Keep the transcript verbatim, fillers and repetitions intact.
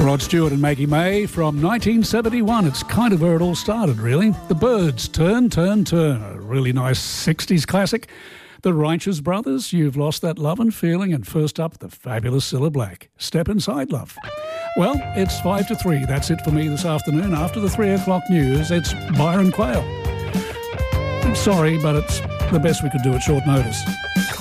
Rod Stewart and Maggie May from nineteen seventy-one. It's kind of where it all started, really. The Byrds, Turn, Turn, Turn. A really nice sixties classic. The Righteous Brothers, You've Lost That Love and Feeling. And first up, the fabulous Cilla Black, Step Inside Love. Well, it's five to three. That's it for me this afternoon. After the three o'clock news, it's Byron Quayle. I'm sorry, but it's the best we could do at short notice.